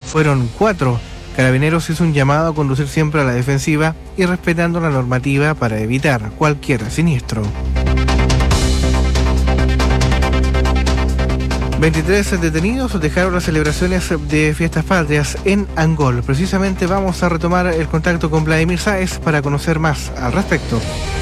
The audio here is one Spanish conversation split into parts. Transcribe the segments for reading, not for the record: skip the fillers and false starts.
fueron 4. Carabineros hizo un llamado a conducir siempre a la defensiva y respetando la normativa para evitar cualquier siniestro. 23 detenidos dejaron las celebraciones de fiestas patrias en Angol. Precisamente vamos a retomar el contacto con Vladimir Sáez para conocer más al respecto.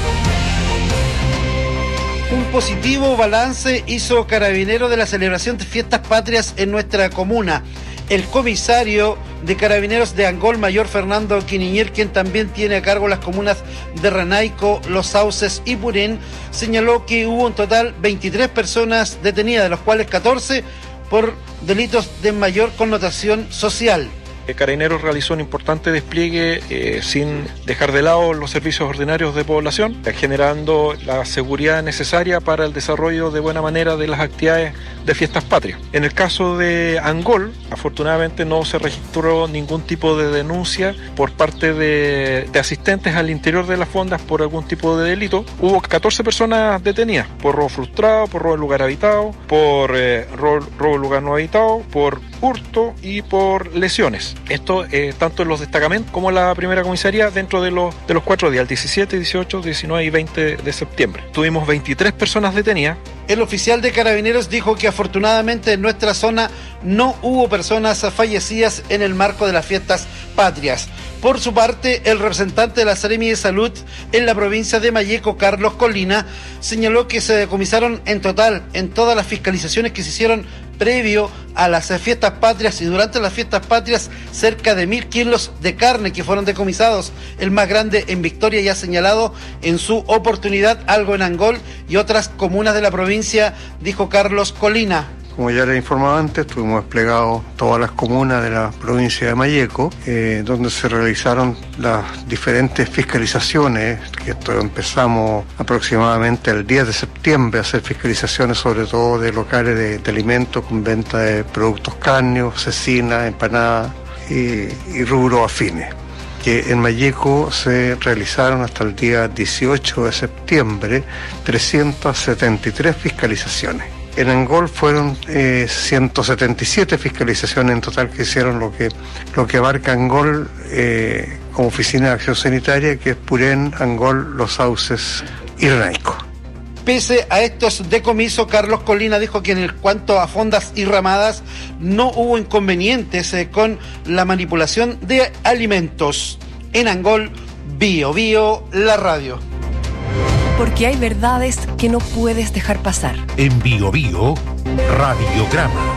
Un positivo balance hizo Carabineros de la celebración de fiestas patrias en nuestra comuna. El comisario de Carabineros de Angol, mayor Fernando Quiniñer, quien también tiene a cargo las comunas de Renaico, Los Sauces y Purén, señaló que hubo en total 23 personas detenidas, de los cuales 14 por delitos de mayor connotación social. Carabineros realizó un importante despliegue sin dejar de lado los servicios ordinarios de población, generando la seguridad necesaria para el desarrollo de buena manera de las actividades de fiestas patrias. En el caso de Angol, afortunadamente no se registró ningún tipo de denuncia por parte de asistentes al interior de las fondas por algún tipo de delito. Hubo 14 personas detenidas por robo frustrado, por robo en lugar habitado, por robo en lugar no habitado, por hurto y por lesiones. Esto tanto en los destacamentos como en la primera comisaría dentro de los 4 días, el 17, 18, 19 y 20 de septiembre. Tuvimos 23 personas detenidas. El oficial de Carabineros dijo que afortunadamente en nuestra zona no hubo personas fallecidas en el marco de las fiestas patrias. Por su parte, el representante de la Seremi de Salud en la provincia de Malleco, Carlos Colina, señaló que se decomisaron en total en todas las fiscalizaciones que se hicieron previo a las fiestas patrias y durante las fiestas patrias cerca de 1.000 kilos de carne que fueron decomisados, el más grande en Victoria, ya señalado en su oportunidad, algo en Angol y otras comunas de la provincia, dijo Carlos Colina. Como ya les informaba antes, tuvimos desplegados todas las comunas de la provincia de Malleco, donde se realizaron las diferentes fiscalizaciones, que esto empezamos aproximadamente el 10 de septiembre a hacer fiscalizaciones sobre todo de locales de alimentos con venta de productos cárneos, cecina, empanadas y rubros afines. Que en Malleco se realizaron hasta el día 18 de septiembre 373 fiscalizaciones. En Angol fueron 177 fiscalizaciones en total que hicieron lo que abarca Angol como oficina de acción sanitaria, que es Purén, Angol, Los Sauces y Renaico. Pese a estos decomisos, Carlos Colina dijo que en cuanto a fondas y ramadas no hubo inconvenientes con la manipulación de alimentos. En Angol, Bio Bio, la radio. Porque hay verdades que no puedes dejar pasar. En Bio Bio, Radiograma.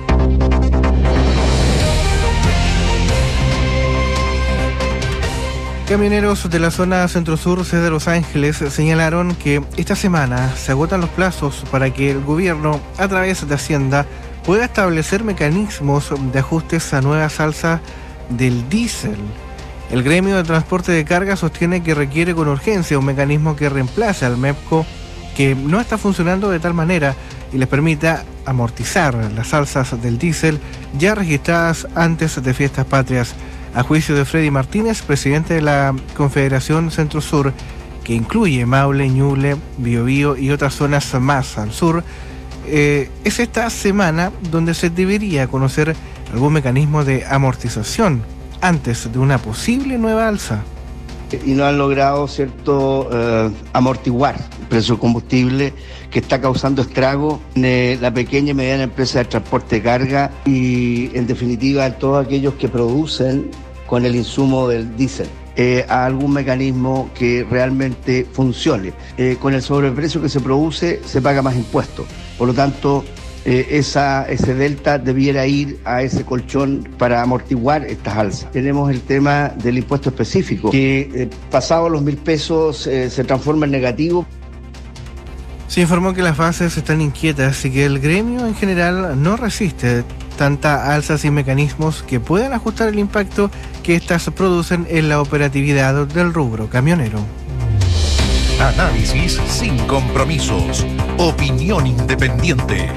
Camioneros de la zona centro-sur de Los Ángeles señalaron que esta semana se agotan los plazos para que el gobierno, a través de Hacienda, pueda establecer mecanismos de ajustes a nuevas alzas del diésel. El gremio de transporte de carga sostiene que requiere con urgencia un mecanismo que reemplace al MEPCO, que no está funcionando de tal manera y les permita amortizar las alzas del diésel ya registradas antes de fiestas patrias. A juicio de Freddy Martínez, presidente de la Confederación Centro-Sur, que incluye Maule, Ñuble, Biobío y otras zonas más al sur, es esta semana donde se debería conocer algún mecanismo de amortización antes de una posible nueva alza. Y no han logrado, amortiguar el precio del combustible, que está causando estrago en la pequeña y mediana empresa de transporte de carga y, en definitiva, en todos aquellos que producen con el insumo del diésel. A algún mecanismo que realmente funcione. Con el sobreprecio que se produce, se paga más impuestos. Por lo tanto, ese delta debiera ir a ese colchón para amortiguar estas alzas. Tenemos el tema del impuesto específico, que pasados los 1.000 pesos se transforma en negativo. Se informó que las bases están inquietas y que el gremio en general no resiste tanta alza sin mecanismos que puedan ajustar el impacto que éstas producen en la operatividad del rubro camionero. Análisis sin compromisos. Opinión independiente.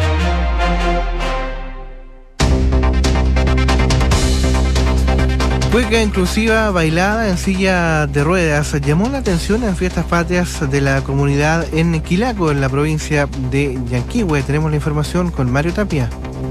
Cueca inclusiva bailada en silla de ruedas llamó la atención en fiestas patrias de la comunidad en Quilaco, en la provincia de Yanquihue. Tenemos la información con Mario Tapia.